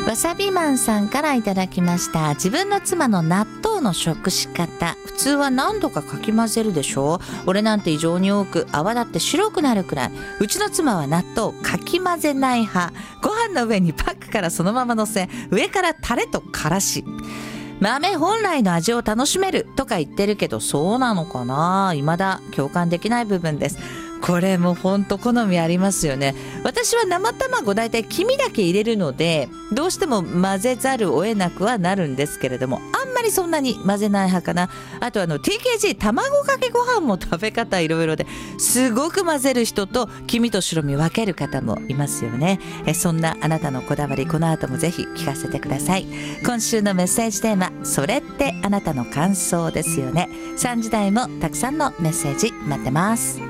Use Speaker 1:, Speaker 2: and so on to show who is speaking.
Speaker 1: わさびマンさんからいただきました。自分の妻の納豆の食し方、普通は何度かかき混ぜるでしょ。俺なんて異常に多く泡立って白くなるくらい。うちの妻は納豆かき混ぜない派。ご飯の上にパックからそのまま乗せ、上からタレとからし。豆本来の味を楽しめるとか言ってるけど、そうなのかな。未だ共感できない部分です。これもほんと好みありますよね。私は生卵だいたい黄身だけ入れるので、どうしても混ぜざるを得なくはなるんですけれども、あんまりそんなに混ぜない派かな。あとTKG 卵かけご飯も食べ方いろいろで、すごく混ぜる人と黄身と白身分ける方もいますよね。そんなあなたのこだわり、この後もぜひ聞かせてください。今週のメッセージテーマ、それってあなたの感想ですよね。3時台もたくさんのメッセージ待ってます。